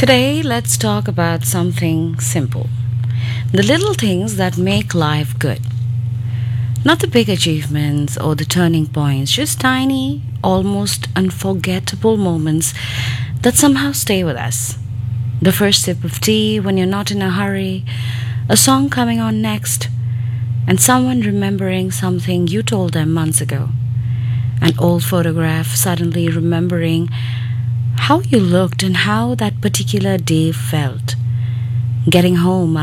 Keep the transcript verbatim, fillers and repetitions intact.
Today, let's talk about something simple, the little things that make life good. Not the big achievements or the turning points, just tiny, almost unforgettable moments that somehow stay with us. The first sip of tea when you're not in a hurry, a song coming on next, and someone remembering something you told them months ago. An old photograph suddenly remembering how you looked and how that particular day felt. Getting home